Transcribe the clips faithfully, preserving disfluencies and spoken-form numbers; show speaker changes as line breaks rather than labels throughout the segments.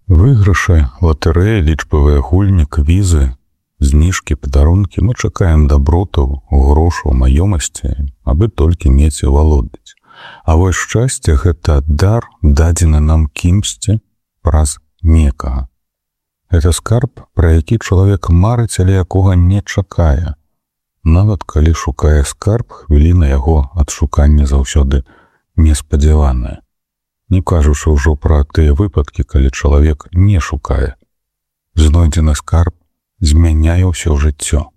Выйгрышы, латарэі, лічбавыя гульні, квізы, зніжкі, падарункі. Мы чакаем дабротаў, грошаў, маёмасці, абы толькі мець і валодаць. А вось шчасце – гэта дар, дадзены нам кімсьці праз некага. Гэта скарб, пра які чалавек марыць, але якога не чакае. Нават калі шукае скарб, хвіліна яго адшукання заўсёды неспадзяваная. Не кажучы ўжо пра тыя выпадкі, калі чалавек не шукае. Знойдзены скарб змяняе ўсё жыццё.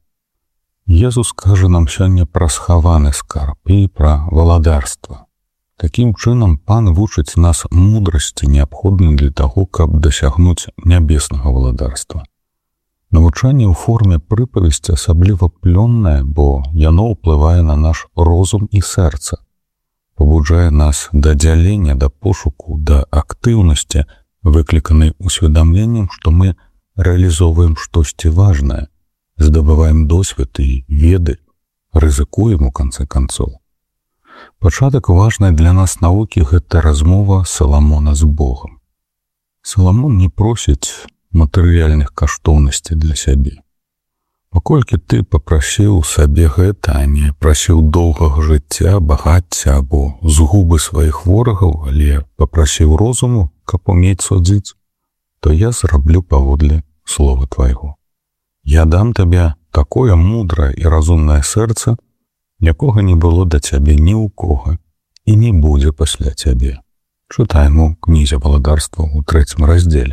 Езус кажа нам сёння пра схаваны скарб і пра валадарства. Такім чынам, Пан вучыць нас мудрасці, неабходнай для таго, каб дасягнуць нябеснага валадарства. Навучанне ў форме прыпавесці асабліва плённае, бо яно ўплывае на наш розум і сэрца. Пабуджае нас да дзялення, да пошуку, да актыўнасці, выкліканай усведамленнем, што мы рэалізоўваем штосьці важнае, здабываем досвед і веды, рызыкуем у канцы канцоў. Пачатак важнай для нас навукі – гэта размова Саламона з Богам. Саламон не просіць матэрыяльных каштоўнасцей для сябе. Паколькі ты папрасіў сабе гэта, а не прасіў доўгага жыцця, багацця або згубы сваіх ворагаў, але папрасіў розуму, каб умець судзіць, то я зраблю паводле слова твайго. Я дам табе такое мудрае і разумнае сэрца, якога не было да цябе ні ў кога і не будзе пасля цябе. Чытаем у кнізе валадарства ў трэцім раздзеле.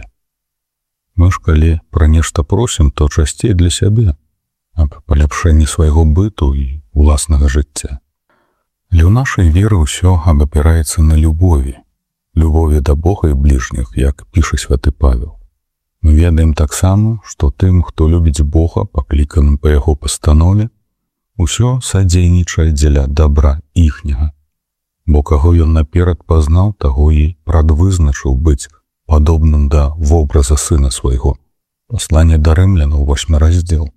Мы ж калі пра нешта просім, то часцей для сябе, аб паляпшэнні свайго быту і ўласнага жыцця. Але ў нашай веры ўсё абапіраецца на любові, любові да Бога і бліжніх, як піша святы Павел. Мы ведаем таксама, што тым, хто любіць Бога, пакліканым па яго пастанове, усё садзейнічае дзеля дабра іхняга, бо каго ён наперад пазнаў, таго і прадвызначыў быць падобным да вобраза сына свайго. Пасланне да рымлян у восьмы раздзел.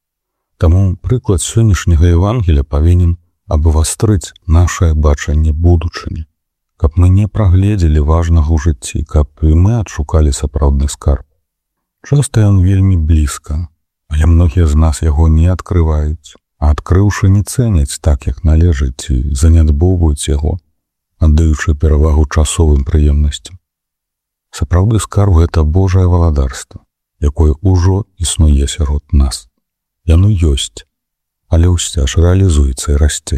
Таму прыклад сённяшняга Евангелія павінен абвастрыць нашае бачанне будучыні, каб мы не прагледзелі важнага ў жыцці, каб і мы адшукалі сапраўдны скарб. Часта ён вельмі блізка, але многія з нас яго не адкрываюць, а адкрыўшы не цэняць так, як належыць, і занядбоўваюць яго, аддаючы перавагу часовым прыемнасцям. Сапраўдны скарб – гэта Божае валадарства, якое ўжо існуе сярод нас. Яно ёсць, але ўсё ж рэалізуецца і расце.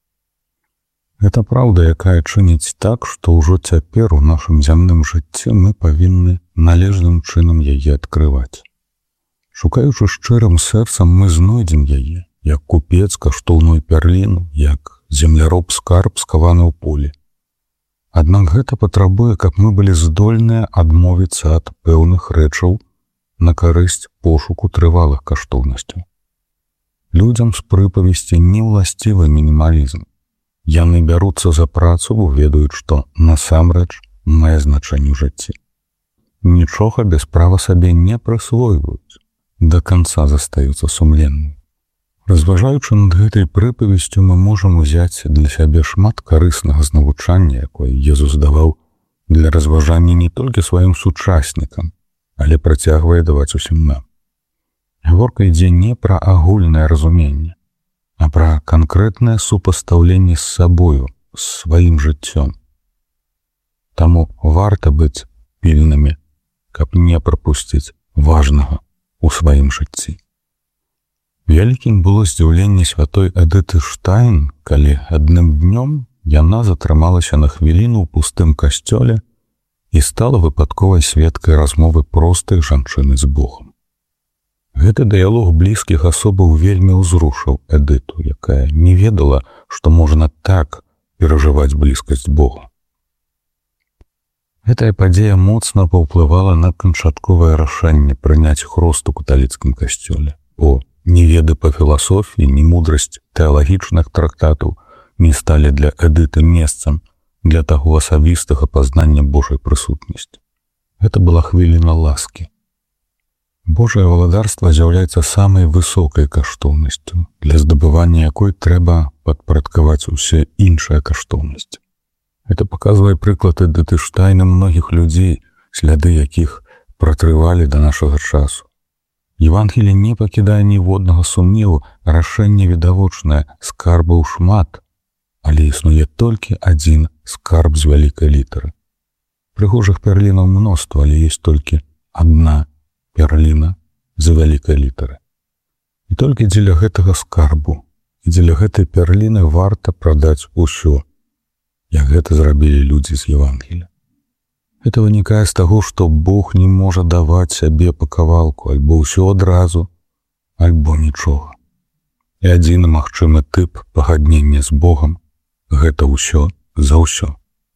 Гэта праўда, якая чыніць так, што ўжо цяпер у нашым зямным жыцці мы павінны належным чынам яе адкрываць. Шукаючы шчырым сэрцам, мы знойдзем яе, як купец каштоўную пярліну, як земляроб скарб, скаваны ў полі. Аднак гэта патрабуе, каб мы былі здольныя адмовіцца ад пэўных рэчаў на карысць пошуку трывалых каштоўнасцяў. Людзям з прыпавесці не ўласцівы мінімалізм. Яны бяруцца за працу, бо ведаюць, што насамрэч мае значэнне ў жыцці. Нічога без права сабе не прысвойваюць, да канца застаюцца сумленнымі. Разважаючы над гэтай прыпавесцю, мы можам узяць для сябе шмат карыснага з навучання, якое Езус даваў для разважання не толькі сваім сучаснікам, але працягвае даваць усім нам. Гаворка ідзе не пра агульнае разуменне, а пра канкрэтнае супастаўленне з сабою, з сваім жыццём. Таму варта быць пільнымі, каб не прапусціць важнага ў сваім жыцці. Вялікім было здзіўленне святой Эдыты Штайн, калі адным днём яна затрымалася на хвіліну ў пустым касцёле і стала выпадковай сведкай размовы простай жанчыны з Богом. Гэты дыялог блізкіх асобаў вельмі ўзрушыў Эдыту, якая не ведала, што можна так перажываць блізкасць Бога. Гэтая падзея моцна паўплывала на канчатковае рашэнне прыняць хрост у каталіцкім касцёле, бо ні веды па філасофіі, ні мудрасць тэалагічных трактатаў не сталі для Эдыты месцам для таго асабістага пазнання Божай прысутнасці. Гэта была хвіліна ласкі. Божае валадарства з'яўляецца самай высокай каштоўнасцю, для здабывання якой трэба падпарадкаваць усе іншыя каштоўнасці. Гэта паказвае прыклад Эдыты Штайн многіх людзей, сляды якіх пратрывалі да нашага часу. Евангелие не пакідае ніводнага сумневу, рашэнне відавочнае, скарбаў шмат, але існуе толькі адзін скарб з вялікай літары. Прыгожых перлінаў мноства, але ёсць толькі адна перліна з вялікай літары. І толькі дзеля гэтага скарбу і дзеля гэтай перліны варта прадаць усё, як гэта зрабілі людзі з Евангелия. Это вынікае з таго, што Бог не можа даваць сябе па кавалку, альбо ўсё адразу, альбо нічога. І адзіны магчымы тып пагаднення з Богам – гэта ўсё за ўсё.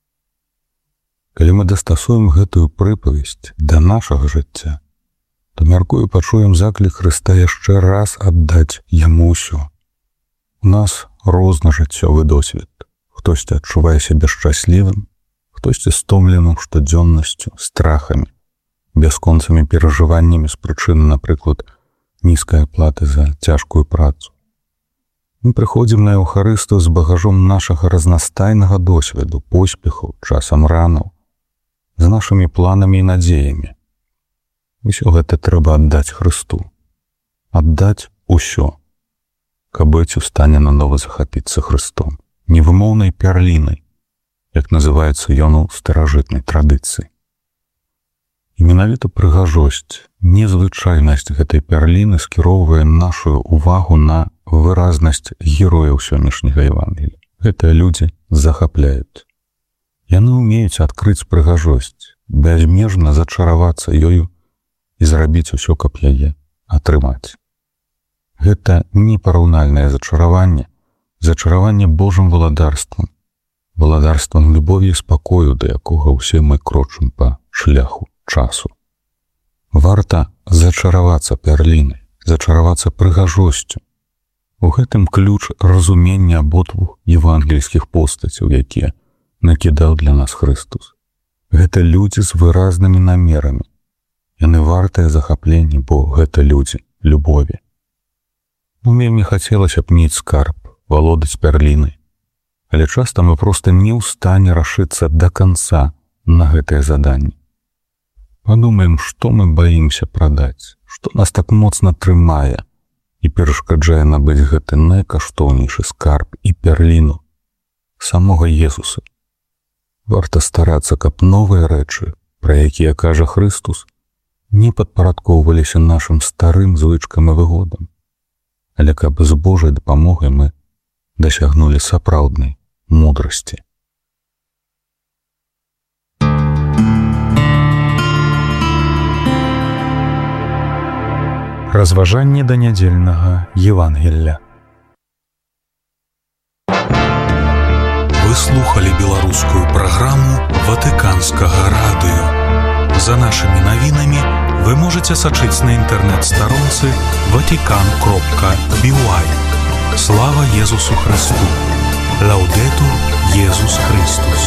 Калі мы дастасуем гэтую прыпавесць да нашага жыцця, то, мяркую, пачуем заклік Хрыста яшчэ раз аддаць яму ўсё. У нас розны жыццёвы досвед. Хтосьці адчувае сябе шчаслівым, хтосьці стомленым штодзённасцю, страхамі, бясконцымі перажываннямі з прычыны, напрыклад, нізкай аплаты за цяжкую працу. Мы прыходзім на Еўхарыстыю з багажом нашага разнастайнага досведу, поспехаў, часам ранаў, з нашымі планамі і надзеямі. Усё гэта трэба аддаць Хрысту. Аддаць усё, каб быць у стане нанова захапіцца Хрыстом, невымоўнай перлінай, як называецца ён у старажытнай традыцыі. І менавіта прыгажосць, незвычайнасць гэтай перліны скіроўвае нашу увагу на выразнасць герояў сённяшняга Евангелія. Гэтыя людзі захапляюць. Яны ўмеюць адкрыць прыгажосць, бязмежна зачаравацца ёю і зрабіць усё, каб яе атрымаць. Гэта непараўнальнае зачараванне, зачараванне Божым валадарствам, валадарствам любові і спакою, да якога ўсе мы крочым па шляху часу. Варта зачаравацца перлінай, зачаравацца прыгажосцю. У гэтым ключ разумення абодвух евангельскіх постацяў, якія накідаў для нас Хрыстус. Гэта людзі з выразнымі намерамі. Яны вартыя захаплення, бо гэта людзі любові. Ну, вельмі хацелася б мець скарб, валодаць перлінай. Але часта мы проста не ў стане рашыцца да канца на гэтае заданне. Падумаем, што мы баімся прадаць, што нас так моцна трымае і перашкаджае набыць гэты найкаштоўнейшы скарб і перліну самога Езуса. Варта старацца, каб новыя рэчы, пра якія кажа Хрыстус, не падпарадкоўваліся нашым старым звычкам і выгодам, але каб з Божай дапамогай мы дасягнулі сапраўднай мудрасці.
Разважанне да нядзельнага Евангелля.
Вы слухали беларускую праграму Ватыканскага радыё. За нашымі навінамі вы можаце сачыць на інтэрнэт-старонцы ватикан кропка би ю ай. Слава Езусу Христу! Лаудетур Езус Христус!